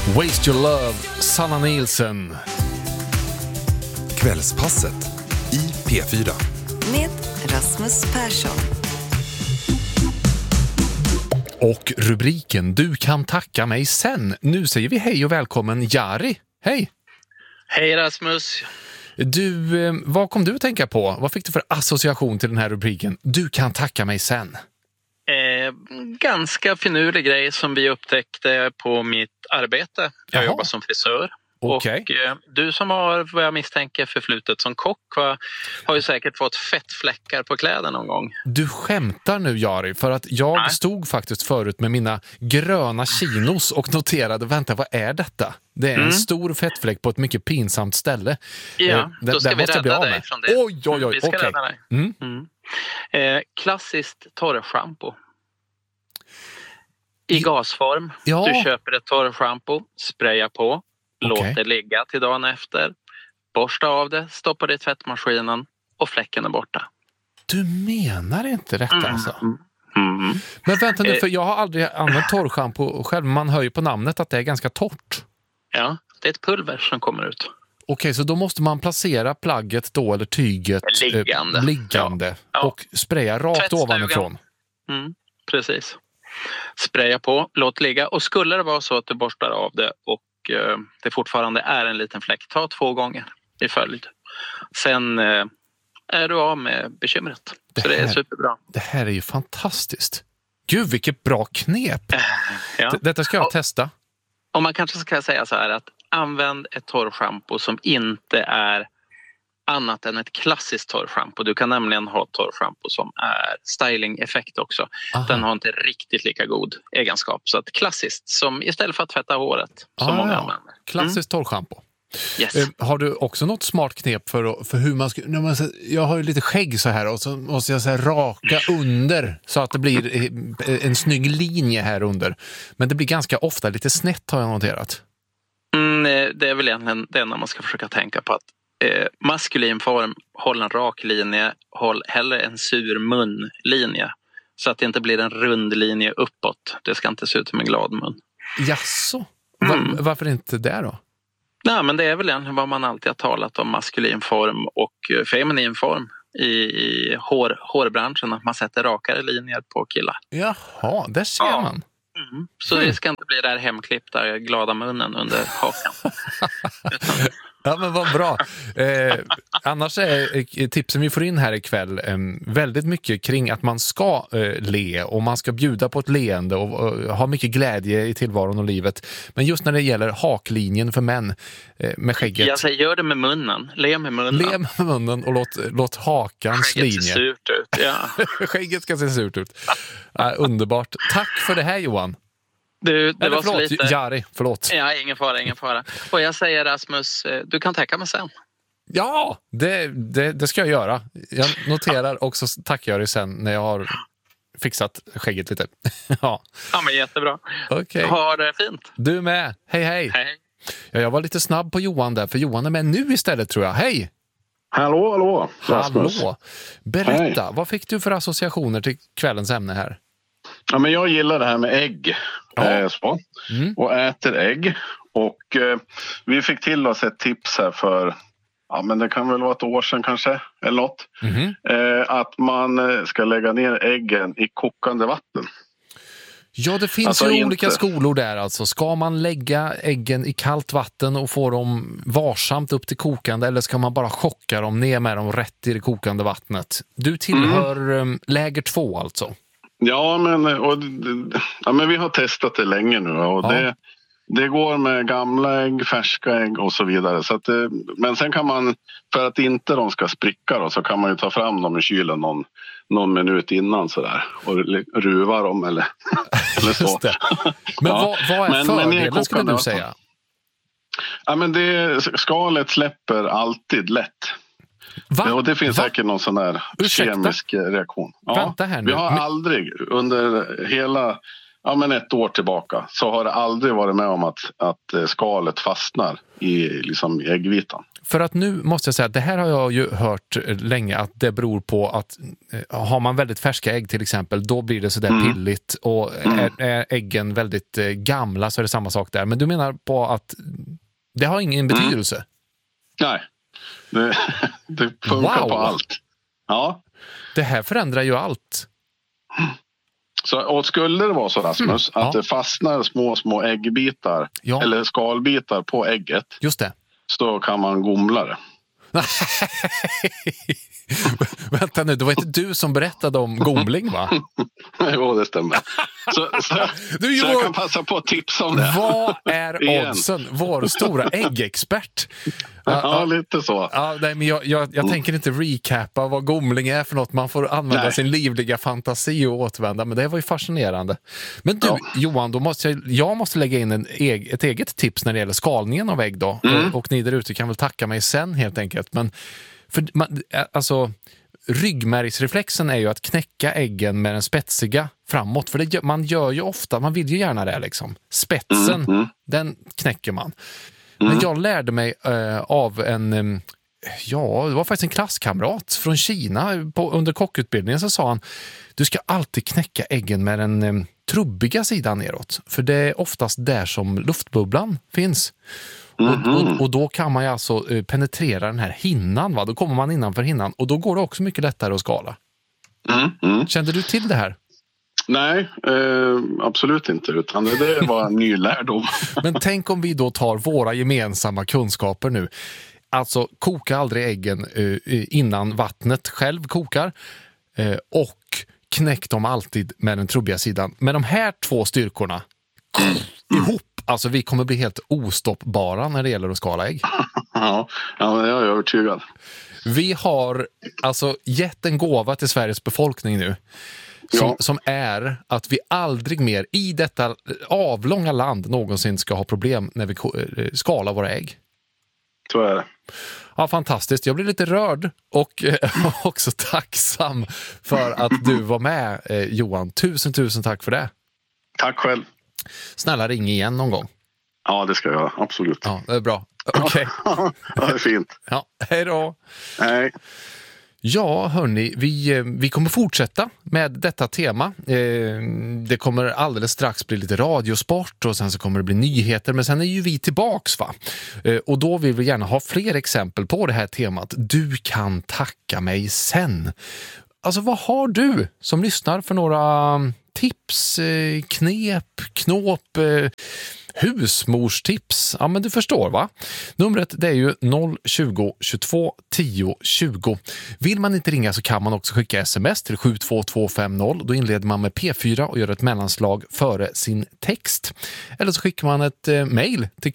Waste Your Love, Sanna Nielsen. Kvällspasset i P4. Med Rasmus Persson. Och rubriken Du kan tacka mig sen. Nu säger vi hej och välkommen Jari. Hej! Hej Rasmus. Du, vad kom du att tänka på? Vad fick du för association till den här rubriken? Du kan tacka mig sen. Ganska finurlig grej som vi upptäckte på mitt arbete. Jag jobbar som frisör. Okay. Och du som har vad jag misstänker förflutet som kock har ju säkert fått fettfläckar på kläder någon gång. Du skämtar nu Jari, för att jag stod faktiskt förut med mina gröna chinos och noterade, vänta, vad är detta? Det är en stor fettfläck på ett mycket pinsamt ställe. Ja, då ska vi rädda dig från det. Oj, vi ska okej. rädda dig. Klassiskt torrschampo. I gasform. Ja. Du köper ett torrschampo, sprayar på. Låt det ligga till dagen efter. Borsta av det, stoppa det i tvättmaskinen och fläcken är borta. Du menar inte detta alltså? Men vänta nu, för jag har aldrig använt torrschampo själv. Man hör ju på namnet att det är ganska torrt. Ja, det är ett pulver som kommer ut. Okej, så då måste man placera plagget då, eller tyget liggande och spraya rakt ovanifrån. Precis. Spraya på, låt ligga. Och skulle det vara så att du borstar av det och det fortfarande är en liten fläck, ta 2 gånger i följd. Sen är du av med bekymret. Så det är superbra. Det här är ju fantastiskt. Gud, vilket bra knep. Detta ska jag testa. Och man kanske ska säga så här att använd ett torrschampo som inte är annat än ett klassiskt torrschampo. Du kan nämligen ha torrschampo som är styling-effekt också. Aha. Den har inte riktigt lika god egenskap. Så att klassiskt, som istället för att tvätta håret som många använder. Klassiskt torrschampo. Yes. Har du också något smart knep för hur man ska... Jag har ju lite skägg så här och så måste jag så här raka under så att det blir en snygg linje här under. Men det blir ganska ofta lite snett, har jag noterat. Det är väl egentligen det enda man ska försöka tänka på, att maskulin form, håll en rak linje, håll hellre en sur munlinje så att det inte blir en rund linje uppåt. Det ska inte se ut som en glad mun. Jaså? Varför inte det då? Nej, men det är väl egentligen vad man alltid har talat om, maskulin form och feminin form i hårbranschen, att man sätter rakare linjer på killar. Jaha, där ser man. Så det ska inte bli där hemklippta glada munnen under hakan. Ja, men vad bra. Annars är tipsen vi får in här ikväll väldigt mycket kring att man ska le och man ska bjuda på ett leende och ha mycket glädje i tillvaron och livet. Men just när det gäller haklinjen för män med skägget. Jag säger, gör det med munnen. Le med munnen. Le med munnen och låt hakans linje. Skägget ser surt ut, ja. Skägget ska se surt ut. Underbart. Tack för det här, Johan. Det var så lite... Jari, förlåt. Ja, ingen fara. Och jag säger, Rasmus, du kan tacka mig sen. Ja, det ska jag göra. Jag noterar också tackar jag dig sen när jag har fixat skägget lite. Ja, men jättebra. Okay. Ha det fint. Du med. Hej. Ja, jag var lite snabb på Johan där, för Johan är med nu istället, tror jag. Hej! Hallå, Rasmus. Hallå. Berätta, vad fick du för associationer till kvällens ämne här? Ja, men jag gillar det här med ägg och äter ägg. Och vi fick till oss ett tips här för, men det kan väl vara ett år sedan kanske, eller något. Att man ska lägga ner äggen i kokande vatten. Ja, det finns ju olika skolor där alltså. Ska man lägga äggen i kallt vatten och få dem varsamt upp till kokande, eller ska man bara chocka dem ner med dem rätt i det kokande vattnet? Du tillhör läger 2 alltså. Ja, men vi har testat det länge nu och det går med gamla ägg, färska ägg och så vidare. Så att, men sen kan man, för att inte de ska spricka då, så kan man ju ta fram dem i kylen någon minut innan sådär och ruva dem eller så. Men vad är fördelen skulle du säga? Ja, men skalet släpper alltid lätt. Och det finns säkert någon sån där kemisk reaktion. Vänta här nu. Vi har aldrig under hela men 1 år tillbaka så har det aldrig varit med om att skalet fastnar i äggvitan. För att nu måste jag säga att det här har jag ju hört länge, att det beror på att har man väldigt färska ägg till exempel, då blir det sådär pilligt, och är äggen väldigt gamla så är det samma sak där. Men du menar på att det har ingen betydelse? Nej, det funkar på allt. Ja. Det här förändrar ju allt. Så, och skulle det vara så, Rasmus, att det fastnar små äggbitar eller skalbitar på ägget, just det, så kan man gomla det. Vänta nu, det var inte du som berättade om gomling, va? Jo, det stämmer. Så jag kan passa på att tipsa om det. Vad är oddsen? Vår stora äggexpert. Ja, lite så. Ja, nej, men jag tänker inte recapa vad gomling är för något. Man får använda sin livliga fantasi och återvända. Men det var ju fascinerande. Men du, Johan, då jag måste lägga in ett eget tips när det gäller skalningen av ägg då. Och ni där ute kan väl tacka mig sen helt enkelt. Men alltså, ryggmärgsreflexen är ju att knäcka äggen med den spetsiga framåt. För man gör ju ofta, man vill ju gärna det liksom. Spetsen, den knäcker man. Men jag lärde mig av det var faktiskt en klasskamrat från Kina under kockutbildningen, så sa han: du ska alltid knäcka äggen med den trubbiga sidan neråt. För det är oftast där som luftbubblan finns. Och då kan man ju alltså penetrera den här hinnan, va? Då kommer man innanför hinnan och då går det också mycket lättare att skala. Kände du till det här? Nej, absolut inte, utan det var en ny lärdom. Men tänk om vi då tar våra gemensamma kunskaper nu. Alltså, koka aldrig äggen innan vattnet själv kokar, och knäck dem alltid med den trubbiga sidan. Med de här 2 styrkorna ihop, alltså vi kommer bli helt ostoppbara när det gäller att skala ägg. Ja, jag är övertygad. Vi har alltså gett en gåva till Sveriges befolkning nu. Som är att vi aldrig mer i detta avlånga land någonsin ska ha problem när vi skalar våra ägg. Så är det. Ja, fantastiskt. Jag blir lite rörd och också tacksam för att du var med, Johan. Tusen tack för det. Tack själv. Snälla, ring igen någon gång. Ja, det ska jag göra. Absolut. Ja, det är bra. Okej. Ja, det är fint. Ja, hej då. Hej. Ja, hörni, vi kommer fortsätta med detta tema. Det kommer alldeles strax bli lite radiosport och sen så kommer det bli nyheter, men sen är ju vi tillbaks, va? Och då vill vi gärna ha fler exempel på det här temat. Du kan tacka mig sen. Alltså, vad har du som lyssnar för några tips, knåp, husmorstips? Ja, men du förstår, va? Numret, det är ju 020 22 10 20. Vill man inte ringa så kan man också skicka sms till 72250. Då inleder man med P4 och gör ett mellanslag före sin text. Eller så skickar man ett mejl till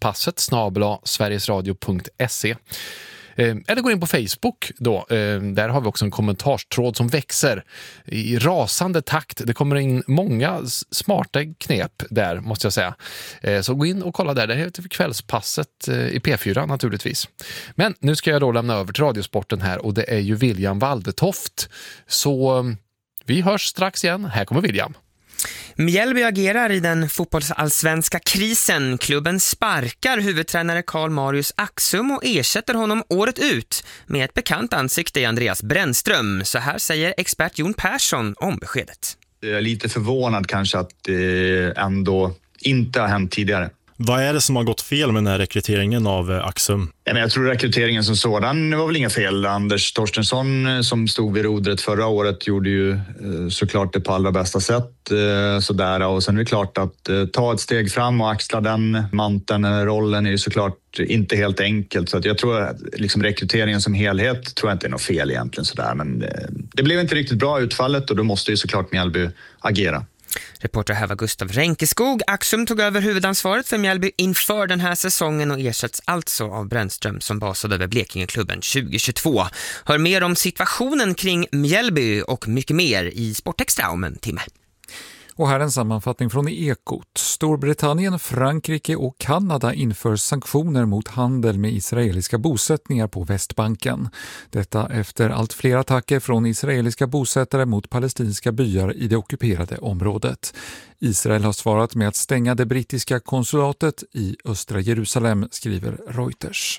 kvällspasset@sverigesradio.se. Eller gå in på Facebook då. Där har vi också en kommentarstråd som växer i rasande takt. Det kommer in många smarta knep där, måste jag säga. Så gå in och kolla där. Det heter Kvällspasset i P4 naturligtvis. Men nu ska jag då lämna över till radiosporten här, och det är ju William Waldetoft. Så vi hörs strax igen. Här kommer William. Mjällby agerar i den fotbollsallsvenska krisen. Klubben sparkar huvudtränare Karl Marius Axum och ersätter honom året ut med ett bekant ansikte i Andreas Brännström. Så här säger expert Jon Persson om beskedet. Jag är lite förvånad kanske att det ändå inte har hänt tidigare. Vad är det som har gått fel med den här rekryteringen av Axum? Jag tror rekryteringen som sådan var väl inga fel. Anders Torstensson som stod vid rodret förra året gjorde ju såklart det på allra bästa sätt. Sådär. Och sen är det klart att ta ett steg fram och axla den manteln, rollen är ju såklart inte helt enkelt. Så att jag tror att liksom rekryteringen som helhet tror jag inte är något fel egentligen. Sådär. Men det blev inte riktigt bra utfallet och då måste ju såklart Mjällby agera. Reporter här var Gustav Ränkeskog. Axum tog över huvudansvaret för Mjällby inför den här säsongen och ersätts alltså av Brännström som basade över Blekingeklubben 2022. Hör mer om situationen kring Mjällby och mycket mer i Sportextra om en timme. Och här en sammanfattning från Ekot. Storbritannien, Frankrike och Kanada inför sanktioner mot handel med israeliska bosättningar på Västbanken. Detta efter allt fler attacker från israeliska bosättare mot palestinska byar i det ockuperade området. Israel har svarat med att stänga det brittiska konsulatet i östra Jerusalem, skriver Reuters.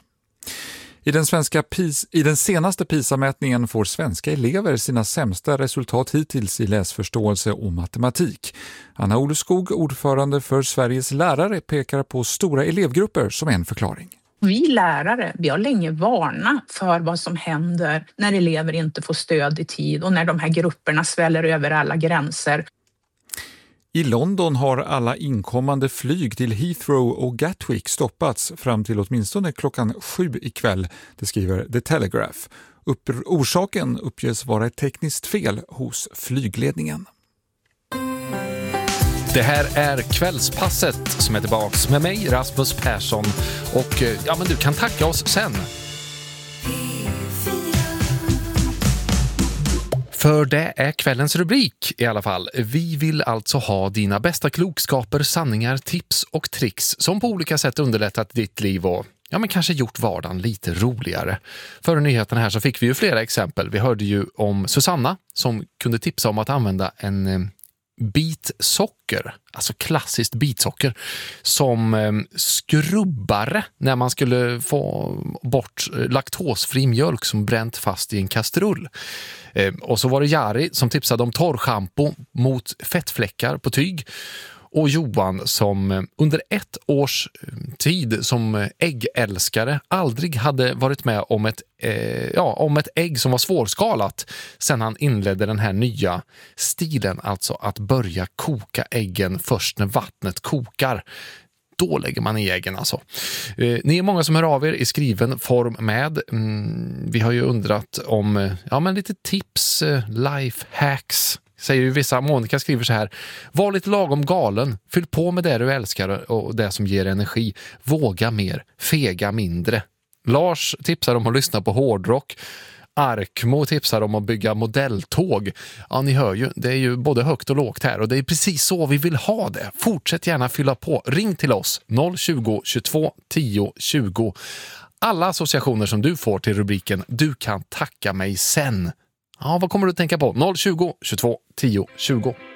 I den senaste PISA-mätningen får svenska elever sina sämsta resultat hittills i läsförståelse och matematik. Anna Oleskog, ordförande för Sveriges lärare, pekar på stora elevgrupper som en förklaring. Vi lärare, vi har länge varnat för vad som händer när elever inte får stöd i tid och när de här grupperna sväller över alla gränser. I London har alla inkommande flyg till Heathrow och Gatwick stoppats fram till åtminstone klockan 7 ikväll, det skriver The Telegraph. Orsaken uppges vara ett tekniskt fel hos flygledningen. Det här är Kvällspasset som är tillbaks med mig, Rasmus Persson. Och ja, men du kan tacka oss sen. För det är kvällens rubrik i alla fall. Vi vill alltså ha dina bästa klokskaper, sanningar, tips och tricks som på olika sätt underlättat ditt liv och men kanske gjort vardagen lite roligare. Före nyheten här så fick vi ju flera exempel. Vi hörde ju om Susanna som kunde tipsa om att använda en bitsocker, alltså klassiskt bitsocker, som skrubbare när man skulle få bort laktosfri mjölk som bränt fast i en kastrull. Och så var det Jari som tipsade om torrschampo mot fettfläckar på tyg. Och Johan som under 1 års tid som äggälskare aldrig hade varit med om ett ägg som var svårskalat sedan han inledde den här nya stilen, alltså att börja koka äggen först när vattnet kokar. Då lägger man i äggen alltså. Ni är många som hör av er i skriven form med. Vi har ju undrat om lite tips, life hacks. Säger ju vissa. Monica skriver så här: var lite lagom galen, fyll på med det du älskar och det som ger energi, våga mer, fega mindre. Lars tipsar om att lyssna på hårdrock. Arkmo tipsar om att bygga modelltåg. Ja, ni hör ju, det är ju både högt och lågt här och det är precis så vi vill ha det. Fortsätt gärna fylla på. Ring till oss 020 22 10 20. Alla associationer som du får till rubriken Du kan tacka mig sen. Ja, vad kommer du att tänka på? 020 22 10 20.